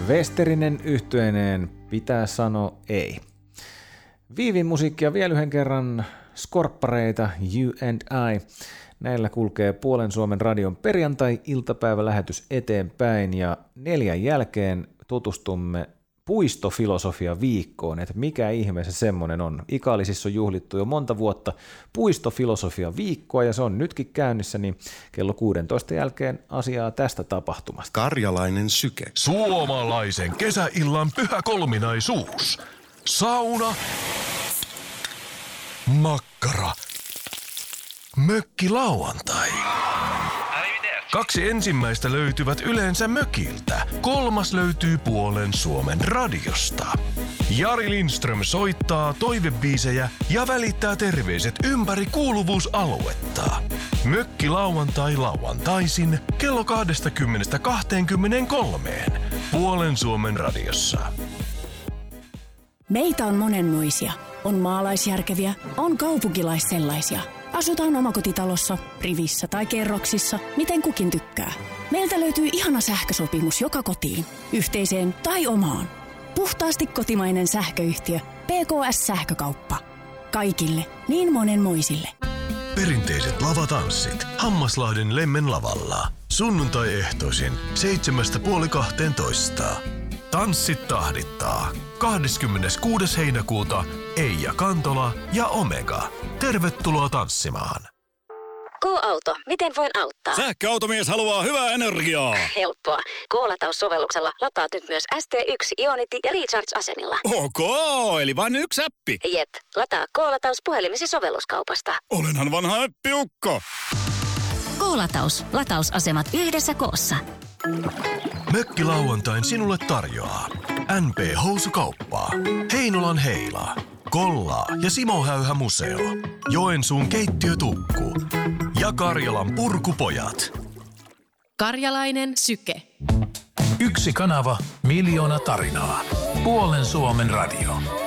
Westerinen yhtyeineen pitää sanoa ei. Viivin musiikkia vielä yhden kerran, Skorppareita, You and I. Näillä kulkee Puolen Suomen radion perjantai-iltapäivälähetys eteenpäin ja 4 jälkeen tutustumme puistofilosofia-viikkoon, että mikä ihme se semmoinen on. Ikaalisissa on juhlittu jo monta vuotta puistofilosofia-viikkoa ja se on nytkin käynnissä, niin kello 16 jälkeen asiaa tästä tapahtumasta. Karjalainen syke. Suomalaisen kesäillan pyhä kolminaisuus. Sauna, makkara, mökkilauantai. 2 ensimmäistä löytyvät yleensä mökiltä. 3. löytyy Puolen Suomen radiosta. Jari Lindström soittaa toivebiisejä ja välittää terveiset ympäri kuuluvuusaluetta. Mökkilauantai lauantaisin kello 20:23 Puolen Suomen radiossa. Meitä on monenmoisia. On maalaisjärkeviä, on kaupunkilaissellaisia. Asutaan omakotitalossa, rivissä tai kerroksissa, miten kukin tykkää. Meiltä löytyy ihana sähkösopimus joka kotiin, yhteiseen tai omaan. Puhtaasti kotimainen sähköyhtiö PKS Sähkökauppa. Kaikille, niin monenmoisille. Perinteiset lavatanssit Hammaslahden Lemmen lavalla. Sunnuntai-ehtoisin 7:30–12. Tanssit tahdittaa. 26. heinäkuuta Eija Kantola ja Omega. Tervetuloa tanssimaan. K-auto, miten voin auttaa? Sähköautomies haluaa hyvää energiaa. Helppoa. K-lataussovelluksella lataat nyt myös ST1, Ionity ja Recharge-asemilla. Ok, eli vain yksi appi. Jep, lataa K-lataus puhelimesi sovelluskaupasta. Olenhan vanha appiukko. K-lataus. Latausasemat yhdessä koossa. Mökkilauantain sinulle tarjoaa NP Housukauppaa, Heinolan Heila, Kollaa ja Simo Häyhä Museo, Joensuun keittiötukku ja Karjalan Purkupojat. Karjalainen syke. 1 kanava, 1 000 000 tarinaa. Puolen Suomen radio.